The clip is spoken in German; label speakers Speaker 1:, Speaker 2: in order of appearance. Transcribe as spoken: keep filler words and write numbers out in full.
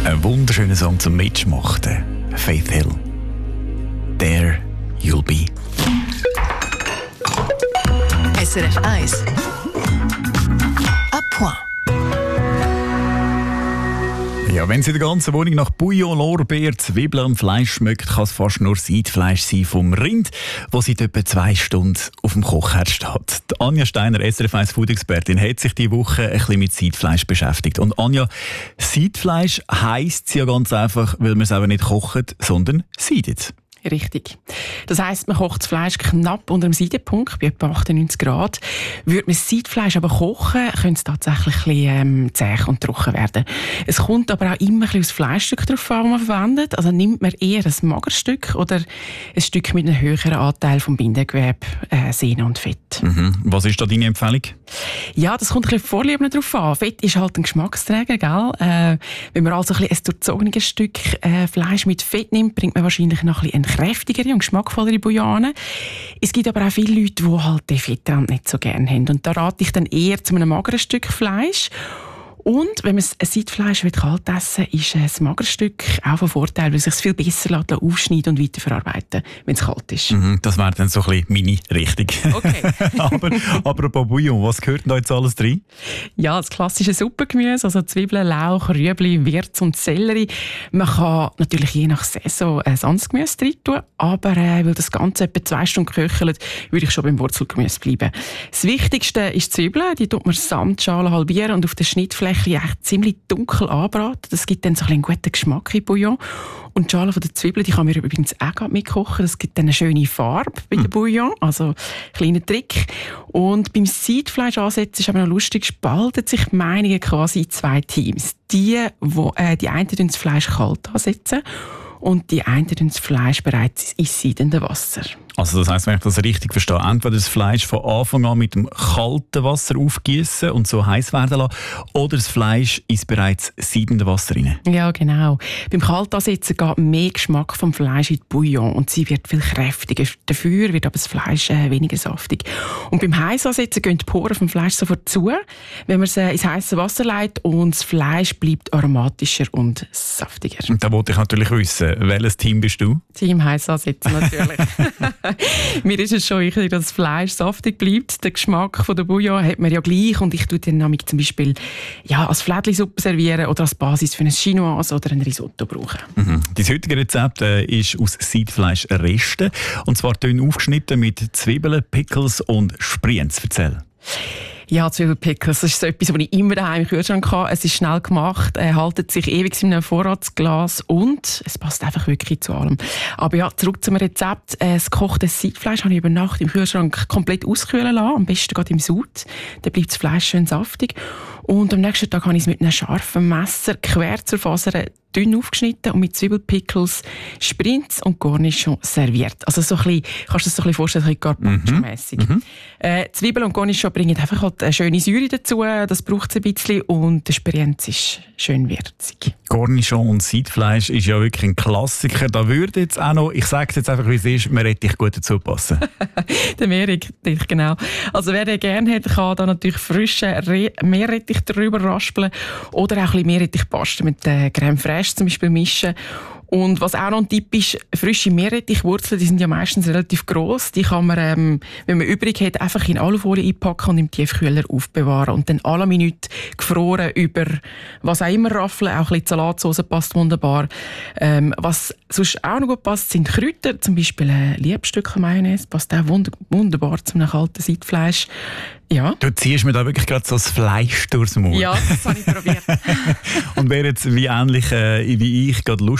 Speaker 1: Ein wunderschöner Song zum Mitschmachten. Faith Hill. There you'll be.
Speaker 2: S R F eins. À point.
Speaker 1: Ja, wenn es in der ganzen Wohnung nach Bouillon, Lorbeer, Zwiebeln und Fleisch schmeckt, kann es fast nur Seidfleisch sein vom Rind, das seit etwa zwei Stunden auf dem Kochherd steht. Die Anja Steiner, S R F eins Food-Expertin, hat sich diese Woche ein bisschen mit Seidfleisch beschäftigt. Und Anja, Seidfleisch heisst ja ganz einfach, weil man es eben nicht kocht, sondern seidet.
Speaker 3: Richtig. Das heisst, man kocht das Fleisch knapp unter dem Seidepunkt, bei etwa achtundneunzig Grad. Würde man das Seidfleisch aber kochen, könnte es tatsächlich ein bisschen ähm, zäh und trocken werden. Es kommt aber auch immer ein bisschen aufs Fleischstück drauf an, das man verwendet. Also nimmt man eher ein Magerstück oder ein Stück mit einem höheren Anteil vom Bindegewebe, äh, Sehne und Fett.
Speaker 1: Mhm. Was ist da deine Empfehlung?
Speaker 3: Ja, das kommt ein bisschen Vorlieben drauf an. Fett ist halt ein Geschmacksträger, gell? Äh, wenn man also ein, bisschen ein durchzogenes Stück äh, Fleisch mit Fett nimmt, bringt man wahrscheinlich noch ein bisschen eine kräftigere und geschmackvollere Bouillon. Es gibt aber auch viele Leute, die halt den Fettrand nicht so gerne haben. Und da rate ich dann eher zu einem mageren Stück Fleisch. Und wenn man ein Seidfleisch kalt essen will, ist ein mageres Stück auch von Vorteil, weil es sich viel besser aufschneiden und weiterverarbeiten lässt, wenn es kalt ist.
Speaker 1: Mhm, das wäre dann so ein bisschen meine Richtung.
Speaker 3: Okay.
Speaker 1: aber apropos Bouillon, was gehört denn da jetzt alles drin?
Speaker 3: Ja, das klassische Suppengemüse, also Zwiebeln, Lauch, Rüebli, Wirz und Sellerie. Man kann natürlich je nach Saison ein anderes Gemüse rein tun, aber äh, weil das Ganze etwa zwei Stunden köchelt, würde ich schon beim Wurzelgemüse bleiben. Das Wichtigste ist die Zwiebeln, die tut man samt Schale halbieren und auf der Schnittfläche echt ziemlich dunkel anbraten. Das gibt dann so einen guten Geschmack in Bouillon. Und die Schale der Zwiebeln, die kann man übrigens auch mitkochen. Das gibt dann eine schöne Farbe bei der Bouillon. Also, kleiner Trick. Und beim Seidfleisch ansetzen ist aber noch lustig, spalten sich die Meinungen quasi in zwei Teams. Die, wo, äh, die einen das Fleisch kalt ansetzen und die einen das Fleisch bereits ins seidende Wasser.
Speaker 1: Also das heisst, wenn ich das richtig verstehe, entweder das Fleisch von Anfang an mit dem kalten Wasser aufgießen und so heiß werden lassen, oder das Fleisch ins bereits seidende Wasser rein.
Speaker 3: Ja, genau. Beim Kaltansetzen geht mehr Geschmack vom Fleisch in die Bouillon und sie wird viel kräftiger. Dafür wird aber das Fleisch äh, weniger saftig. Und beim Heißansetzen gehen die Poren vom Fleisch sofort zu, wenn man es äh, ins heiße Wasser legt, und das Fleisch bleibt aromatischer und saftiger.
Speaker 1: Und da wollte ich natürlich wissen, welches Team bist du?
Speaker 3: Team Heißansetzen natürlich. Mir ist es schon wichtig, dass das Fleisch saftig bleibt. Den Geschmack von der Bouillon hat man ja gleich, und ich tue den nämlich zum Beispiel ja, als Flädli-Suppe servieren oder als Basis für ein Chinoise oder ein Risotto brauchen.
Speaker 1: Mhm. Das heutige Rezept äh, ist aus Seidfleischresten, und zwar dünn aufgeschnitten mit Zwiebeln, Pickles und Sprienz. Erzähl.
Speaker 3: Ja, Zwiebelpickles, das ist so etwas, was ich immer daheim im Kühlschrank habe. Es ist schnell gemacht, äh, haltet sich ewig in einem Vorratsglas und es passt einfach wirklich zu allem. Aber ja, zurück zum Rezept. Äh, das gekochte Seidfleisch habe ich über Nacht im Kühlschrank komplett auskühlen lassen, am besten gerade im Sud. Dann bleibt das Fleisch schön saftig. Und am nächsten Tag habe ich es mit einem scharfen Messer quer zur Faser dünn aufgeschnitten und mit Zwiebelpickles, Sprinz und Cornichon serviert. Also so ein bisschen, kannst du dir das so ein bisschen vorstellen, ein bisschen Carpaccio-mässig.
Speaker 1: Mhm.
Speaker 3: Äh, Zwiebeln und Cornichon bringen einfach halt eine schöne Säure dazu, das braucht es ein bisschen, und der Sprinz ist schön würzig.
Speaker 1: Cornichon und Seidfleisch ist ja wirklich ein Klassiker. Da würde jetzt auch noch, ich sage es jetzt einfach, wie es ist, Meerrettich gut dazu passen.
Speaker 3: Der Meerrettich, genau. Also wer den gerne hat, kann da natürlich frischen Re- Meerrettich drüber raspeln oder auch ein bisschen Meerrettichpaste mit äh, Crème fraîche zum Beispiel mischen. Und was auch noch ein Tipp ist, frische Meerrettichwurzeln, die sind ja meistens relativ gross. Die kann man, ähm, wenn man übrig hat, einfach in Alufolie einpacken und im Tiefkühler aufbewahren. Und dann alle Minute gefroren über was auch immer raffeln. Auch ein bisschen Salatsauce passt wunderbar. Ähm, was sonst auch noch gut passt, sind Kräuter. Zum Beispiel ein Liebstückchen Mayonnaise passt auch wund- wunderbar zu einem kalten Seidfleisch. Ja.
Speaker 1: Du ziehst mir da wirklich gerade so das Fleisch durchs Maul.
Speaker 3: Ja, das habe ich probiert.
Speaker 1: Und wer jetzt wie ähnlich äh, wie ich gerade Lust